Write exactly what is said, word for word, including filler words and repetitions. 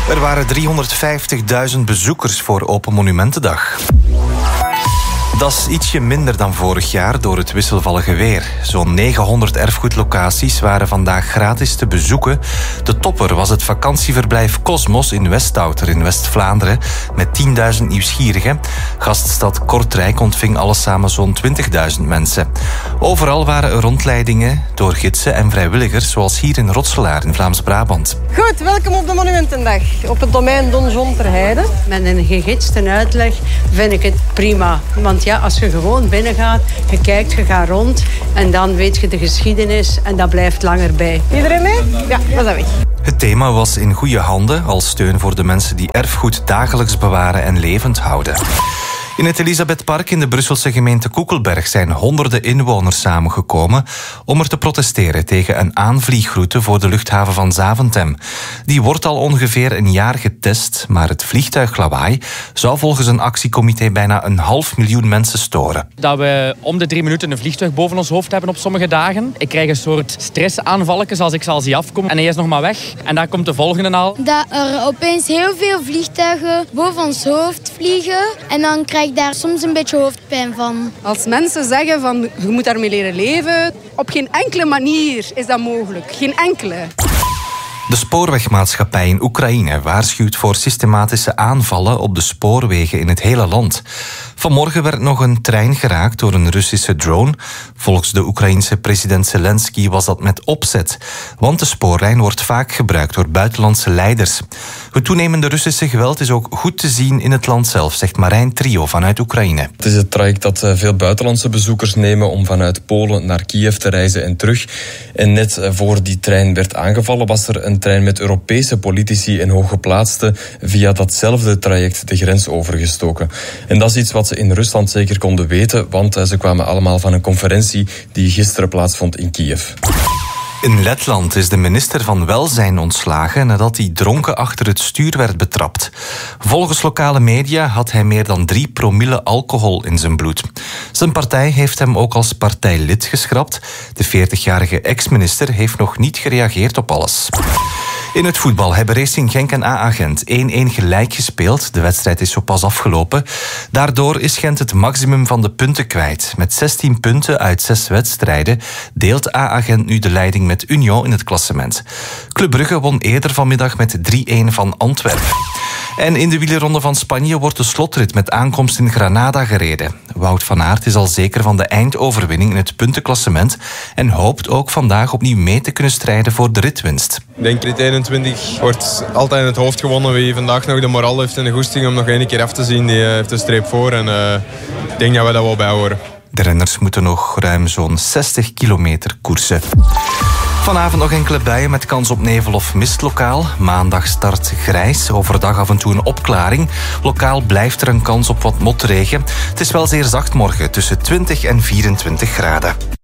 Er waren driehonderdvijftigduizend bezoekers voor Open Monumentendag. Dat is ietsje minder dan vorig jaar door het wisselvallige weer. Zo'n negenhonderd erfgoedlocaties waren vandaag gratis te bezoeken. De topper was het vakantieverblijf Cosmos in Westouter in West-Vlaanderen met tienduizend nieuwsgierigen. Gaststad Kortrijk ontving alles samen zo'n twintigduizend mensen. Overal waren er rondleidingen door gidsen en vrijwilligers, zoals hier in Rotselaar in Vlaams-Brabant. Goed, welkom op de Monumentendag op het domein Donjon ter Heide. Met een gegidste uitleg vind ik het prima. Want ja, als je gewoon binnengaat, je kijkt, je gaat rond en dan weet je de geschiedenis en dat blijft langer bij. Iedereen mee? Ja, we zijn weg. Het thema was in goede handen als steun voor de mensen die erfgoed dagelijks bewaren en levend houden. In het Elisabethpark in de Brusselse gemeente Koekelberg zijn honderden inwoners samengekomen om er te protesteren tegen een aanvliegroute voor de luchthaven van Zaventem. Die wordt al ongeveer een jaar getest, maar het vliegtuiglawaai zou volgens een actiecomité bijna een half miljoen mensen storen. Dat we om de drie minuten een vliegtuig boven ons hoofd hebben op sommige dagen. Ik krijg een soort stressaanvalletjes als ik zal zie afkomen en hij is nog maar weg. En daar komt de volgende al. Dat er opeens heel veel vliegtuigen boven ons hoofd vliegen en dan krijg ik daar soms een beetje hoofdpijn van. Als mensen zeggen van je moet daarmee leren leven, op geen enkele manier is dat mogelijk. Geen enkele. De spoorwegmaatschappij in Oekraïne waarschuwt voor systematische aanvallen op de spoorwegen in het hele land. Vanmorgen werd nog een trein geraakt door een Russische drone. Volgens de Oekraïense president Zelensky was dat met opzet, want de spoorlijn wordt vaak gebruikt door buitenlandse leiders. Het toenemende Russische geweld is ook goed te zien in het land zelf, zegt Marijn Trio vanuit Oekraïne. Het is het traject dat veel buitenlandse bezoekers nemen om vanuit Polen naar Kiev te reizen en terug. En net voor die trein werd aangevallen was er een trein met Europese politici en hooggeplaatsten via datzelfde traject de grens overgestoken. En dat is iets wat ze in Rusland zeker konden weten, want ze kwamen allemaal van een conferentie die gisteren plaatsvond in Kiev. In Letland is de minister van Welzijn ontslagen nadat hij dronken achter het stuur werd betrapt. Volgens lokale media had hij meer dan drie promille alcohol in zijn bloed. Zijn partij heeft hem ook als partijlid geschrapt. De veertigjarige ex-minister heeft nog niet gereageerd op alles. In het voetbal hebben Racing Genk en A A Gent één-één gelijk gespeeld. De wedstrijd is zo pas afgelopen. Daardoor is Gent het maximum van de punten kwijt. Met zestien punten uit zes wedstrijden deelt A A Gent nu de leiding met Union in het klassement. Club Brugge won eerder vanmiddag met drie-één van Antwerpen. En in de wielerronde van Spanje wordt de slotrit met aankomst in Granada gereden. Wout van Aert is al zeker van de eindoverwinning in het puntenklassement en hoopt ook vandaag opnieuw mee te kunnen strijden voor de ritwinst. Ik denk rit eenentwintig wordt altijd in het hoofd gewonnen. Wie vandaag nog de moraal heeft en de goesting om nog één keer af te zien, die heeft een streep voor. En uh, ik denk dat we dat wel bijhoren. De renners moeten nog ruim zo'n zestig kilometer koersen. Vanavond nog enkele buien met kans op nevel of mist lokaal. Maandag start grijs, overdag af en toe een opklaring. Lokaal blijft er een kans op wat motregen. Het is wel zeer zacht morgen, tussen twintig en vierentwintig graden.